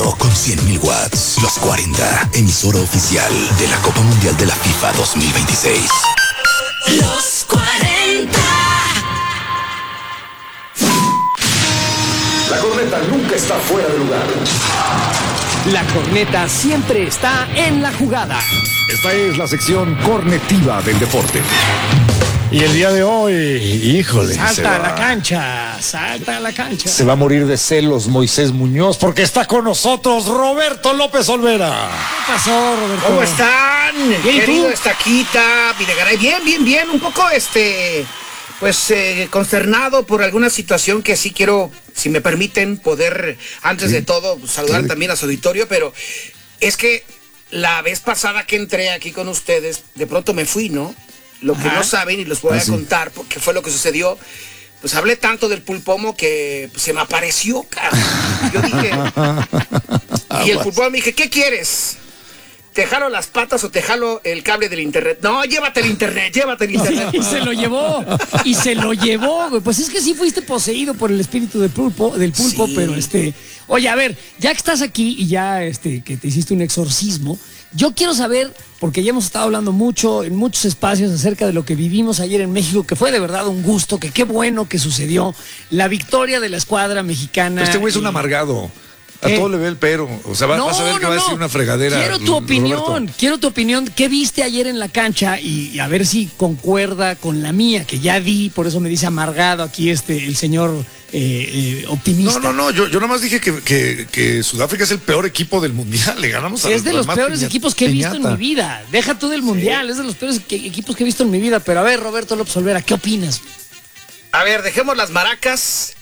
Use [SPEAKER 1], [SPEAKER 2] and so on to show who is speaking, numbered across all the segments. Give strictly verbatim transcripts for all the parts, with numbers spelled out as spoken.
[SPEAKER 1] uno con cien mil watts. Los cuarenta, emisora oficial de la Copa Mundial de la FIFA dos mil veintiséis.
[SPEAKER 2] Los cuarenta.
[SPEAKER 3] La corneta nunca está fuera de lugar.
[SPEAKER 4] La corneta siempre está en la jugada.
[SPEAKER 5] Esta es la sección cornetiva del deporte.
[SPEAKER 6] Y el día de hoy, híjole.
[SPEAKER 4] Salta a la cancha, salta a la cancha.
[SPEAKER 6] Se va a morir de celos Moisés Muñoz porque está con nosotros Roberto López Olvera.
[SPEAKER 4] ¿Qué pasó, Roberto?
[SPEAKER 7] ¿Cómo están?
[SPEAKER 4] Bien,
[SPEAKER 7] Querido
[SPEAKER 4] ¿tú?
[SPEAKER 7] Estaquita, Videgaray. Bien, bien, bien. Un poco, este, pues, eh, consternado por alguna situación que sí quiero, si me permiten, poder, antes
[SPEAKER 5] ¿Sí?
[SPEAKER 7] de todo, saludar
[SPEAKER 5] ¿Sí?
[SPEAKER 7] también a su auditorio, pero es que la vez pasada que entré aquí con ustedes, de pronto me fui, ¿no? Lo que
[SPEAKER 4] Ajá.
[SPEAKER 7] no saben y les voy
[SPEAKER 5] Ah,
[SPEAKER 7] a
[SPEAKER 5] sí.
[SPEAKER 7] contar porque fue lo que sucedió. Pues hablé tanto del pulpomo que pues, se me apareció, cara. Yo dije, y el pulpomo me dije, ¿qué quieres? ¿Te jalo las patas o te jalo el cable del internet? No, llévate el internet, llévate el internet.
[SPEAKER 4] Y se lo llevó, y se lo llevó, güey. Pues es que sí fuiste poseído por el espíritu del pulpo, del pulpo,
[SPEAKER 7] Sí.
[SPEAKER 4] pero este, oye, a ver, ya que estás aquí y ya este, que te hiciste un exorcismo, yo quiero saber, porque ya hemos estado hablando mucho en muchos espacios acerca de lo que vivimos ayer en México, que fue de verdad un gusto, que qué bueno que sucedió, la victoria de la escuadra mexicana.
[SPEAKER 5] Este güey es un
[SPEAKER 4] y-
[SPEAKER 5] amargado. A
[SPEAKER 4] ¿Qué?
[SPEAKER 5] todo le ve el pero. O sea, va-
[SPEAKER 4] No,
[SPEAKER 5] vas a ver que
[SPEAKER 4] no,
[SPEAKER 5] va a
[SPEAKER 4] no.
[SPEAKER 5] decir una fregadera.
[SPEAKER 4] Quiero tu
[SPEAKER 5] Roberto.
[SPEAKER 4] opinión, quiero tu opinión. ¿Qué viste ayer en la cancha? Y, y a ver si concuerda con la mía, que ya vi, por eso me dice amargado aquí este el señor eh, eh, optimista.
[SPEAKER 5] No, no, no. Yo, yo nada más dije que, que, que Sudáfrica es el peor equipo del mundial. Le ganamos a
[SPEAKER 4] Es de
[SPEAKER 5] a
[SPEAKER 4] los
[SPEAKER 5] más
[SPEAKER 4] peores
[SPEAKER 5] piña-
[SPEAKER 4] equipos que he visto en
[SPEAKER 5] piñata.
[SPEAKER 4] mi vida. Deja tú del mundial, es de los peores que- equipos que he visto en mi vida. Pero a ver, Roberto López Olvera, ¿qué opinas?
[SPEAKER 7] A ver, dejemos las maracas,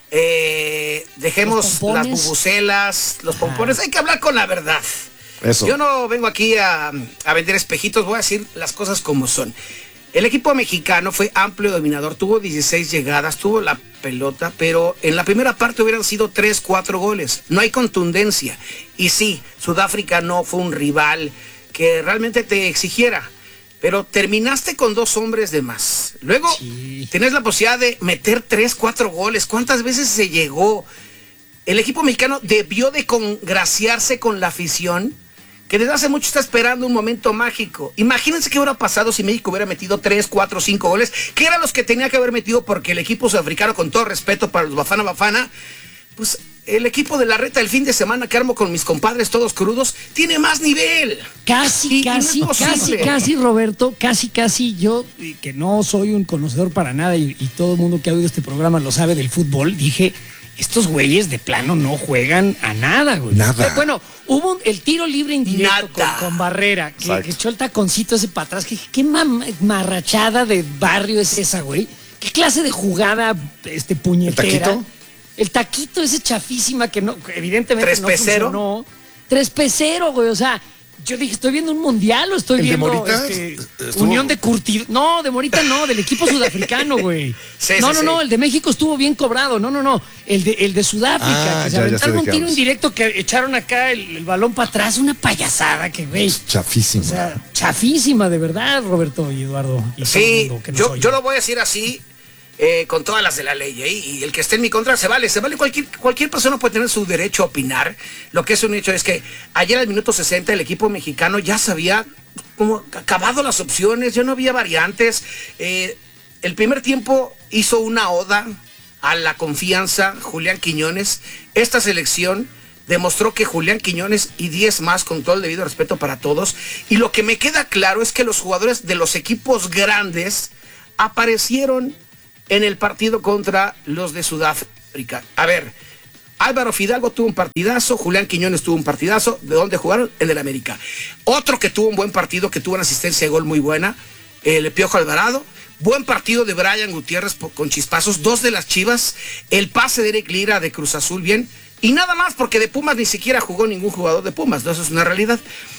[SPEAKER 7] eh, dejemos
[SPEAKER 4] Los pompones.
[SPEAKER 7] las bubucelas, los pompones. Hay que hablar con la verdad.
[SPEAKER 5] Eso.
[SPEAKER 7] Yo no vengo aquí a, a vender espejitos, voy a decir las cosas como son. El equipo mexicano fue amplio dominador, tuvo dieciséis llegadas, tuvo la pelota, pero en la primera parte hubieran sido tres, cuatro goles. No hay contundencia. Y sí, Sudáfrica no fue un rival que realmente te exigiera, pero terminaste con dos hombres de más. Luego
[SPEAKER 4] Sí.
[SPEAKER 7] tenés la posibilidad de meter tres, cuatro goles. ¿Cuántas veces se llegó? El equipo mexicano debió de congraciarse con la afición, que desde hace mucho está esperando un momento mágico. Imagínense qué hubiera pasado si México hubiera metido tres, cuatro, cinco goles, que eran los que tenía que haber metido, porque el equipo sudafricano, con todo respeto para los Bafana Bafana, pues el equipo de la reta del fin de semana que armo con mis compadres todos crudos, tiene más nivel.
[SPEAKER 4] Casi,
[SPEAKER 7] Y- y no es
[SPEAKER 4] casi, casi,
[SPEAKER 7] posible.
[SPEAKER 4] casi, Roberto, casi, casi yo, eh, que no soy un conocedor para nada y, y todo el mundo que ha oído este programa lo sabe del fútbol, dije, estos güeyes de plano no juegan a nada, güey.
[SPEAKER 5] Nada.
[SPEAKER 4] Eh, Bueno, hubo un- el tiro libre indirecto con,
[SPEAKER 7] Nada.
[SPEAKER 4] con Barrera, que,
[SPEAKER 5] Exacto.
[SPEAKER 4] que echó el taconcito ese para atrás, que dije, ¿qué mam- marrachada de barrio es esa, güey? ¿Qué clase de jugada este, puñetera?
[SPEAKER 5] ¿El taquito?
[SPEAKER 4] El taquito ese chafísima que no, que evidentemente
[SPEAKER 7] ¿Tres
[SPEAKER 4] no
[SPEAKER 7] pecero?
[SPEAKER 4] funcionó. Tres pecero, güey, o sea, yo dije, ¿estoy viendo un mundial o estoy
[SPEAKER 5] ¿El de
[SPEAKER 4] viendo
[SPEAKER 5] Morita?
[SPEAKER 4] este,
[SPEAKER 5] Estuvo-
[SPEAKER 4] Unión de Curtido? No, de Morita no, del equipo sudafricano, güey.
[SPEAKER 7] Sí,
[SPEAKER 4] no,
[SPEAKER 7] sí,
[SPEAKER 4] no,
[SPEAKER 7] sí.
[SPEAKER 4] no, el de México estuvo bien cobrado, no, no, no, el de, el de Sudáfrica,
[SPEAKER 5] Ah,
[SPEAKER 4] que se
[SPEAKER 5] ya, ya sé
[SPEAKER 4] aventaron
[SPEAKER 5] de
[SPEAKER 4] un
[SPEAKER 5] qué
[SPEAKER 4] tiro
[SPEAKER 5] hablas.
[SPEAKER 4] indirecto que echaron acá el, el balón para atrás, una payasada que, güey,
[SPEAKER 5] Chafísimo.
[SPEAKER 4] o sea, chafísima de verdad, Roberto y Eduardo. Y todo el
[SPEAKER 7] Sí,
[SPEAKER 4] mundo que nos
[SPEAKER 7] yo,
[SPEAKER 4] oye.
[SPEAKER 7] yo lo voy a decir así, eh, con todas las de la ley, ¿eh? Y el que esté en mi contra se vale, se vale. Cualquier, cualquier persona puede tener su derecho a opinar. Lo que es un hecho es que ayer al minuto sesenta el equipo mexicano ya se había como acabado las opciones, ya no había variantes. Eh, el primer tiempo hizo una oda a la confianza Julián Quiñones. Esta selección demostró que Julián Quiñones y diez más, con todo el debido respeto para todos. Y lo que me queda claro es que los jugadores de los equipos grandes aparecieron en el partido contra los de Sudáfrica. A ver, Álvaro Fidalgo tuvo un partidazo, Julián Quiñones tuvo un partidazo. ¿De dónde jugaron? En el América. Otro que tuvo un buen partido, que tuvo una asistencia de gol muy buena, el Piojo Alvarado. Buen partido de Brian Gutiérrez po- con chispazos, dos de las Chivas, el pase de Eric Lira de Cruz Azul, bien. Y nada más, porque de Pumas ni siquiera jugó ningún jugador de Pumas, ¿no? Eso es una realidad.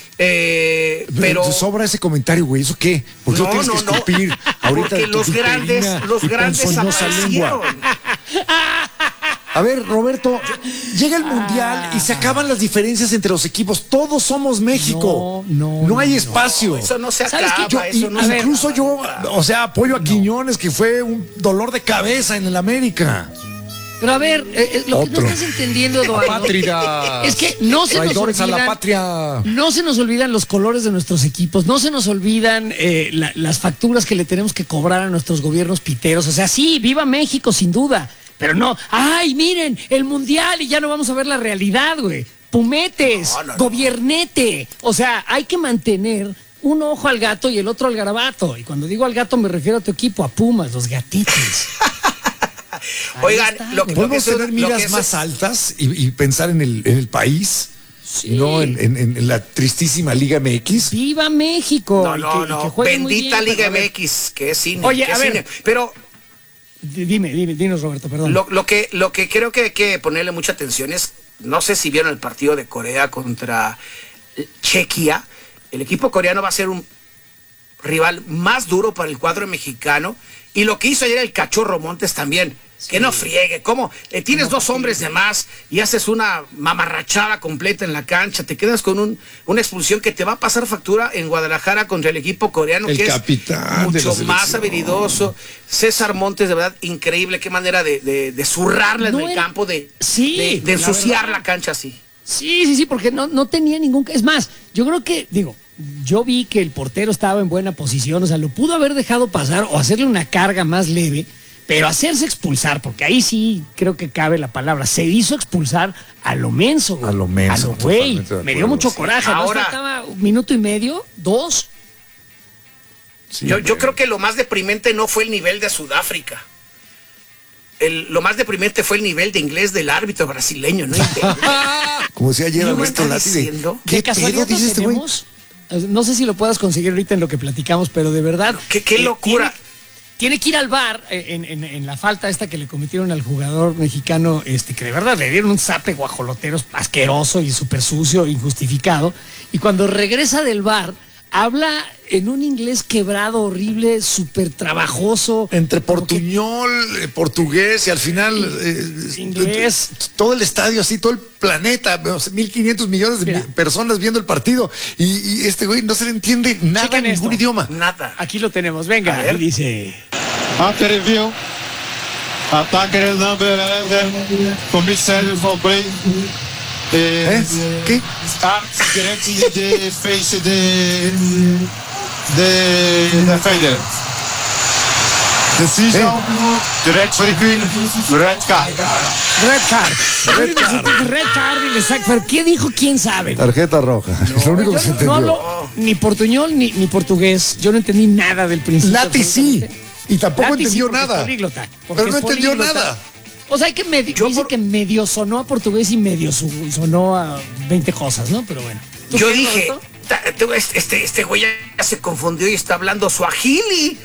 [SPEAKER 7] Eh, pero...
[SPEAKER 5] Pero sobra ese comentario, güey. ¿Eso qué? ¿Por qué lo
[SPEAKER 7] No,
[SPEAKER 5] tienes
[SPEAKER 7] no,
[SPEAKER 5] que
[SPEAKER 7] no.
[SPEAKER 5] escupir ahorita
[SPEAKER 7] Porque
[SPEAKER 5] de tu
[SPEAKER 7] los grandes,
[SPEAKER 5] viperina
[SPEAKER 7] los
[SPEAKER 5] y
[SPEAKER 7] grandes
[SPEAKER 5] ponzoñosa
[SPEAKER 7] aparecieron.
[SPEAKER 5] lengua? A ver, Roberto, llega el mundial y se acaban las diferencias entre los equipos. Todos somos México.
[SPEAKER 4] No, no,
[SPEAKER 5] No hay
[SPEAKER 4] no,
[SPEAKER 5] espacio.
[SPEAKER 7] Eso no se
[SPEAKER 4] ¿Sabes qué?
[SPEAKER 7] acaba,
[SPEAKER 5] Yo-
[SPEAKER 7] eso
[SPEAKER 5] y-
[SPEAKER 7] no se
[SPEAKER 5] incluso
[SPEAKER 7] acaba.
[SPEAKER 5] yo, o sea, apoyo a Quiñones, que fue un dolor de cabeza en el América.
[SPEAKER 4] Pero a ver, eh, eh, lo que
[SPEAKER 6] Otro.
[SPEAKER 4] no estás entendiendo, Eduardo,
[SPEAKER 6] Apátridas.
[SPEAKER 4] es que no se nos
[SPEAKER 6] Traidores a la
[SPEAKER 4] olvidan,
[SPEAKER 6] patria.
[SPEAKER 4] no se nos olvidan los colores de nuestros equipos, no se nos olvidan eh, la- las facturas que le tenemos que cobrar a nuestros gobiernos piteros. O sea, sí, viva México, sin duda, pero no, ay, miren, el mundial y ya no vamos a ver la realidad, güey. Pumetes,
[SPEAKER 7] No, no, no.
[SPEAKER 4] gobiernete. O sea, hay que mantener un ojo al gato y el otro al garabato. Y cuando digo al gato me refiero a tu equipo, a Pumas, los gatitos. Ahí
[SPEAKER 7] Oigan,
[SPEAKER 4] está,
[SPEAKER 7] lo,
[SPEAKER 4] güey.
[SPEAKER 7] lo que
[SPEAKER 5] Podemos
[SPEAKER 7] es,
[SPEAKER 5] tener
[SPEAKER 7] lo
[SPEAKER 5] miras
[SPEAKER 7] que es-
[SPEAKER 5] más altas y, y pensar en el, en el país, y no en, en- en la tristísima Liga M X.
[SPEAKER 4] ¡Viva México!
[SPEAKER 7] No,
[SPEAKER 4] Y
[SPEAKER 7] no,
[SPEAKER 4] que- y que
[SPEAKER 7] no.
[SPEAKER 4] jueguen muy
[SPEAKER 7] Bendita
[SPEAKER 4] bien,
[SPEAKER 7] Liga
[SPEAKER 4] pero a ver,
[SPEAKER 7] M X, que es cine.
[SPEAKER 4] Oye,
[SPEAKER 7] que
[SPEAKER 4] a
[SPEAKER 7] es
[SPEAKER 4] ver.
[SPEAKER 7] cine. Pero
[SPEAKER 4] d- Dime, dime, dinos, Roberto, perdón.
[SPEAKER 7] lo, lo que, lo que creo que hay que ponerle mucha atención es, no sé si vieron el partido de Corea contra Chequia. El equipo coreano va a ser un rival más duro para el cuadro mexicano. Y lo que hizo ayer el Cachorro Montes también. Que no friegue, ¿cómo? Eh, tienes dos hombres de más y haces una mamarrachada completa en la cancha, te quedas con un, una expulsión que te va a pasar factura en Guadalajara contra el equipo coreano,
[SPEAKER 6] El
[SPEAKER 7] que
[SPEAKER 6] capitán
[SPEAKER 7] es
[SPEAKER 6] de la
[SPEAKER 7] mucho más
[SPEAKER 6] selección.
[SPEAKER 7] habilidoso. César Montes, de verdad, increíble, qué manera de, de, de zurrarla
[SPEAKER 4] No
[SPEAKER 7] en el
[SPEAKER 4] era-
[SPEAKER 7] campo, de,
[SPEAKER 4] Sí,
[SPEAKER 7] de, de
[SPEAKER 4] la
[SPEAKER 7] ensuciar
[SPEAKER 4] verdad.
[SPEAKER 7] la cancha así.
[SPEAKER 4] Sí, sí, sí, porque no, no tenía ningún... Es más, yo creo que, digo, yo vi que el portero estaba en buena posición, o sea, lo pudo haber dejado pasar o hacerle una carga más leve, pero hacerse expulsar, porque ahí sí creo que cabe la palabra, se hizo expulsar a lo menso, güey.
[SPEAKER 5] A lo menso,
[SPEAKER 4] A lo güey.
[SPEAKER 5] totalmente de
[SPEAKER 4] Me dio
[SPEAKER 5] acuerdo,
[SPEAKER 4] mucho
[SPEAKER 5] sí.
[SPEAKER 4] coraje.
[SPEAKER 7] Ahora-
[SPEAKER 4] ¿No faltaba un minuto y medio? ¿Dos?
[SPEAKER 5] Sí,
[SPEAKER 7] yo, yo
[SPEAKER 5] güey.
[SPEAKER 7] creo que lo más deprimente no fue el nivel de Sudáfrica. El, lo más deprimente fue el nivel de inglés del árbitro brasileño, ¿no?
[SPEAKER 5] Como decía ayer
[SPEAKER 7] ¿No me
[SPEAKER 5] Alberto
[SPEAKER 7] está
[SPEAKER 5] Lati, de,
[SPEAKER 7] diciendo?
[SPEAKER 5] ¿qué
[SPEAKER 4] ¿De casualidad
[SPEAKER 5] pedo
[SPEAKER 4] lo
[SPEAKER 5] dice este güey?
[SPEAKER 4] tenemos? No sé si lo puedas conseguir ahorita en lo que platicamos, pero de verdad.
[SPEAKER 7] ¿Qué- qué
[SPEAKER 4] eh,
[SPEAKER 7] locura?
[SPEAKER 4] Tiene, tiene que ir al bar en, en- en la falta esta que le cometieron al jugador mexicano, este, que de verdad le dieron un zape guajolotero asqueroso y súper sucio, injustificado. Y cuando regresa del bar, habla en un inglés quebrado, horrible, súper trabajoso.
[SPEAKER 5] Entre
[SPEAKER 4] como que-
[SPEAKER 5] portuñol, eh, portugués y al final eh,
[SPEAKER 4] Inglés.
[SPEAKER 5] t- t- todo el estadio así, todo el planeta, o sea, mil quinientos millones de
[SPEAKER 4] Mira.
[SPEAKER 5] mi- personas viendo el partido y, y este güey no se le entiende nada
[SPEAKER 4] Chequen
[SPEAKER 5] en ningún
[SPEAKER 4] esto.
[SPEAKER 5] idioma.
[SPEAKER 7] Nada.
[SPEAKER 4] Aquí lo tenemos, venga.
[SPEAKER 7] A ver.
[SPEAKER 4] Y dice.
[SPEAKER 8] After review, attacker number eleven, commissary for play.
[SPEAKER 5] ¿Eh? ¿Qué?
[SPEAKER 8] Start directly the face the the defender. Decision, direct referee, red card.
[SPEAKER 4] Red card. Red card. Red card y le saca- ¿Pero qué dijo? ¿Quién sabe?
[SPEAKER 5] Tarjeta roja. es lo único que se
[SPEAKER 4] Yo no,
[SPEAKER 5] entendió.
[SPEAKER 4] no hablo ni portuñol ni, ni portugués. Yo no entendí nada del principio.
[SPEAKER 5] Lati sí.
[SPEAKER 4] absolutamente.
[SPEAKER 5] Y tampoco
[SPEAKER 4] Lati sí,
[SPEAKER 5] entendió
[SPEAKER 4] porque es
[SPEAKER 5] nada.
[SPEAKER 4] políglota, porque
[SPEAKER 5] Pero no
[SPEAKER 4] es
[SPEAKER 5] entendió
[SPEAKER 4] políglota.
[SPEAKER 5] nada.
[SPEAKER 4] O sea, hay que medio,
[SPEAKER 7] Yo
[SPEAKER 4] dice
[SPEAKER 7] por-
[SPEAKER 4] que medio sonó a portugués y medio su- sonó a veinte cosas, ¿no? Pero bueno. ¿Tú
[SPEAKER 7] Yo
[SPEAKER 4] qué,
[SPEAKER 7] dije,
[SPEAKER 4] Roberto?
[SPEAKER 7] ta- tú, este, este, este güey ya se confundió y está hablando suajili.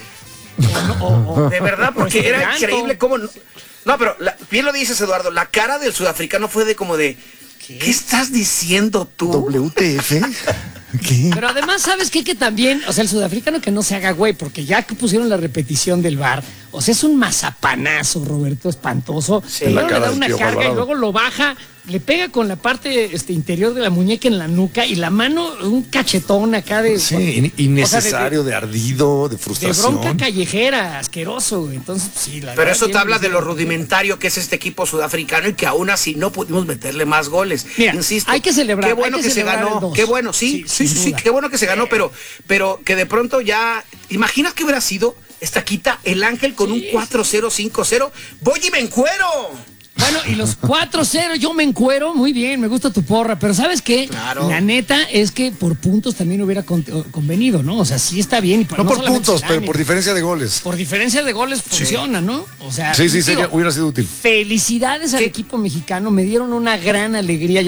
[SPEAKER 7] De verdad, porque era
[SPEAKER 4] Esperanto.
[SPEAKER 7] increíble cómo... No, no, pero la- bien lo dices, Eduardo, la cara del sudafricano fue de como de... ¿Qué, estás diciendo tú?
[SPEAKER 5] W T F. ¿Qué?
[SPEAKER 4] Pero además, ¿sabes qué? Que también, o sea, el sudafricano que no se haga güey, porque ya que pusieron la repetición del bar, o sea, es un mazapanazo, Roberto, espantoso.
[SPEAKER 7] Sí.
[SPEAKER 4] Primero
[SPEAKER 5] En la
[SPEAKER 4] le
[SPEAKER 5] cara
[SPEAKER 4] da
[SPEAKER 5] del
[SPEAKER 4] una
[SPEAKER 5] Pío
[SPEAKER 4] carga y
[SPEAKER 5] Alvarado.
[SPEAKER 4] luego lo baja, le pega con la parte este, interior de la muñeca en la nuca y la mano, un cachetón acá de...
[SPEAKER 5] Sí, in- innecesario,
[SPEAKER 4] o sea,
[SPEAKER 5] de, ardido, de
[SPEAKER 4] de, de
[SPEAKER 5] frustración.
[SPEAKER 4] bronca callejera, asqueroso, güey. Entonces, sí, la
[SPEAKER 7] Pero
[SPEAKER 4] verdad,
[SPEAKER 7] eso te
[SPEAKER 4] bien,
[SPEAKER 7] habla de
[SPEAKER 4] bien.
[SPEAKER 7] lo rudimentario que es este equipo sudafricano y que aún así no pudimos meterle más goles.
[SPEAKER 4] Mira,
[SPEAKER 7] Insisto,
[SPEAKER 4] hay que celebrar,
[SPEAKER 7] Qué bueno
[SPEAKER 4] hay que
[SPEAKER 7] que, se
[SPEAKER 4] celebrar el
[SPEAKER 7] ganó.
[SPEAKER 4] dos.
[SPEAKER 7] Qué bueno, sí,
[SPEAKER 4] Sí,
[SPEAKER 7] sí,
[SPEAKER 4] sin
[SPEAKER 7] sí, sí,
[SPEAKER 4] duda.
[SPEAKER 7] qué bueno que se ganó, pero, pero que de pronto ya. Imagina que hubiera sido esta quita el Ángel con un cuatro cero cinco cero. Voy y me encuero.
[SPEAKER 4] Bueno, y los cuatro cero, yo me encuero, muy bien, me gusta tu porra, pero ¿sabes qué?
[SPEAKER 7] Claro.
[SPEAKER 4] La neta es que por puntos también hubiera con- convenido, ¿no? O sea, sí está bien. y
[SPEAKER 5] No por
[SPEAKER 4] solamente
[SPEAKER 5] puntos,
[SPEAKER 4] se
[SPEAKER 5] pero
[SPEAKER 4] dan,
[SPEAKER 5] por diferencia de goles.
[SPEAKER 4] por diferencia de goles funciona, ¿no? O sea,
[SPEAKER 5] Sí, sí,
[SPEAKER 4] digo,
[SPEAKER 5] sería, hubiera sido útil.
[SPEAKER 4] felicidades al
[SPEAKER 7] ¿Qué?
[SPEAKER 4] equipo mexicano, me dieron una gran alegría.